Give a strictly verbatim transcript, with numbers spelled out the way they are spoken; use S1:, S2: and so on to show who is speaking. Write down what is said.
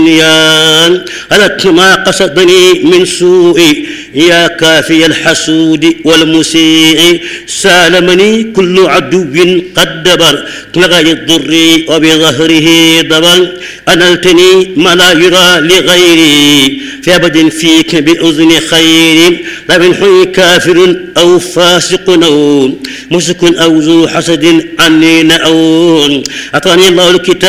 S1: أردت ما قصدني من سوء يا كافي الحسود والمسيء سالمني كل عدو قد دبر لغاية ضري وبظهره ضبر أنلتني ما لا يرى لغيري في أبد فيك بأذن خير لا من حي كافر أو فاسق أو مسك أو ذو حسد عني نأون أعطاني الله الكتاب